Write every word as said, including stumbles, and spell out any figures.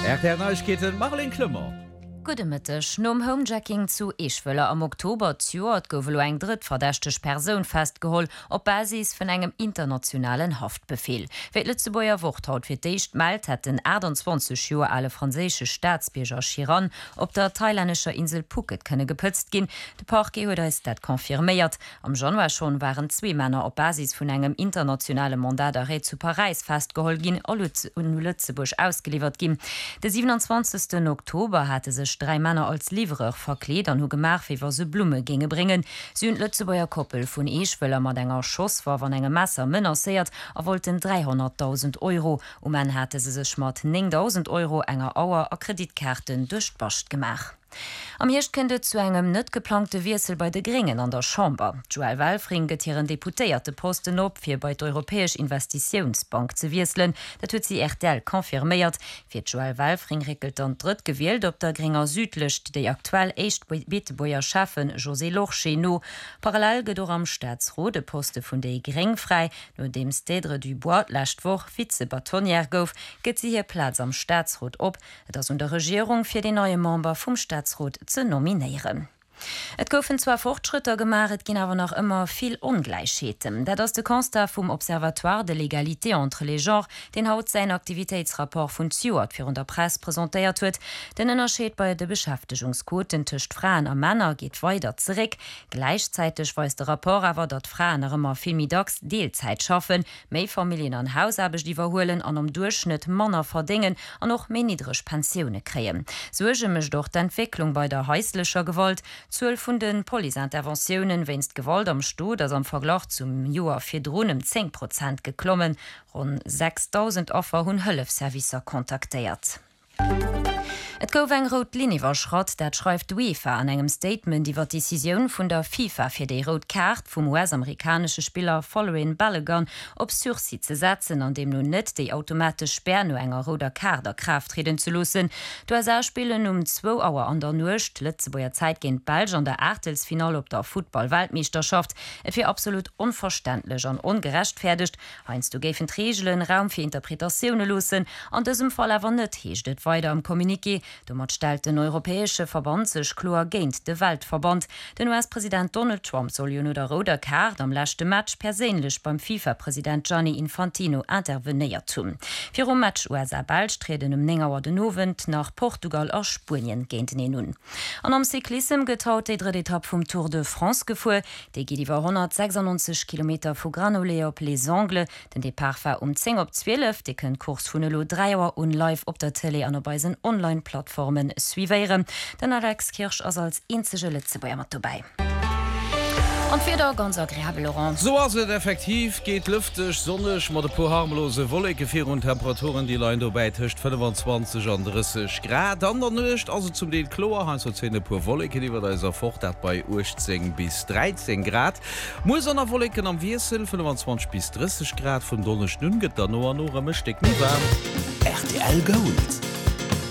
R T L Neuigkeiten Marlene Klümmer. Gute Mittag. Nom Homejacking zu Ischwiller am Oktober zuert gouflo eng dritt verdächteg Person festgeholt op Basis vun engem internationalen Haftbefehl. Wéi Lützebuer Wocht haut fir d'éischt Malt het den achtundzwanzig Joer alle franzésche Staatsbierger Chiran op der thailändischer Insel Phuket kënne gepëtzt ginn. De Parquet huet es dat konfirméiert. Am Januar schon waren zwei Männer op Basis vun engem internationale Mandat d'arrêt zu Paris festgeholt ginn und Lützeburg ausgeliefert ginn. De siebenundzwanzigsten Oktober hatte sech drei Männer als Lieferer verkleed an hu gemach iwwer se Blume ginge bringen. Sie hun Lützebuer Koppel vun Ischwiller mat enger Schoss war wann engem Messer menacéiert er wollten dreihunderttausend Euro. Um en hatte se sech mat neuntausend Euro enger Auer a Kreditkarten durchbascht gemach. Am Hircht kënde zu engem net geplante Wirsel bei de Gringen an der Chamber. Joel Walfring getieren deputéierte Posten op fir bei d' Europäesch Investitionsbank ze wirselen. Dat huet sie R T L konfirméiert. Fir Joel Walfring rekelt an dritt gewählt op der Gringer Südlecht, déi aktuell echt Beeteboier schaffen José Locheno. Parallel gedor am Staatsrode Poste vun déi Gring frei, no dem Stedre du Bois lächtwoch Vize Batonier gouf, gët sie hier Platz am Staatsrot op, et ass un der Regierung fir de neue Member vum Staatsrot zu nominieren. Et goufen zwar Fortschritter gemaret, ginn awer noch immer viel Ungleichheeten. Dat ass de Constat vum Observatoire de l'égalité entre les genres den haut sein Aktivitätsrapport vun Stuart fir der Presse präsentéiert huet. Den ënnerscheet bei de Beschäftigungsquoten tëcht Fraen a Männer geht weiter zeréck. Gleichzeitig weist der Rapport awer, dat Fraen ëmmer filmi dax Deelzeit schaffen, méi Familien an Hausarbeg diewerhoelen an am Durchschnitt Manner verdingen an noch méi niedrigch Pensione kreien. So mech doch d'Entwicklung bei der häuslecher Gewalt, zwölf vun den Polisinterventionen wennst Gewalt am Sto, das am Verglach zum Joar fir Drohnen zehn Prozent geklommen, rund sechstausend Opfer hun Hëllefservicer kontaktéiert. Et gouf eng Rotlinie warschrott, dat schreift UEFA an engem Statement iwwer Decision vun der FIFA fir déi Rotkart vum U S-amerikanische Spieler Following Balogun op Sursi ze setzen, an dem nun net déi automatisch Sperr no enger roter Kader Kraft reden zu lussen. Du as spielen um zwei Auer an der Nucht, Lützebuer Zeit géint Belg an der Achtelfinal op der Football-Weltmeisterschaft. Et fir absolut unverständlich an ungerechtfertigt, heinst du géfen Regelen Raum fir Interpretationune lussen, an dësem Fall awer net heeschtet weiter am Kommuniqué. Dommer stellt den Europäesche Verband sech klar géint de Weltverband. Den U S-Präsident Donald Trump soll jo no der roter Kart am lächte Match perélech beim FIFA-Präsident Gianni Infantino intervenéiert tun. Fir um Match U S A Belg treden um Nengawer den Novent nach Portugal a Spurien géint ne nun. An am Cyklism getaut déi dritte Etappe vum Tour de France gefuer, déi giet iwwer hundertsechsundneunzig Kilometer vu Granolé op Les Angles, den Depart war um zehn op zwölf, de kën Kurs vun lo drei Uhr un live op der Tele an bei sen Online-Plattformen suiveieren. Den Alex Kirsch as als einzige Lützebuer mat dabei. Und wieder ganz agréable, Laurent. So as het effektiv geht lüftig, sonnig, mat de po harmlose Wolke vier und Temperaturen die Lein dabei tischcht fünfundzwanzig an dreißig Grad. An der Nucht, also zum den Chlor, han so zehn pur Wolke, die wird also fort bei achtzehn bis dreizehn Grad. Muss an der Wolken am Wirsel fünfundzwanzig bis dreißig Grad von Donnerstag nun geht da nur noch ein Stück nie warm. R T L Gold.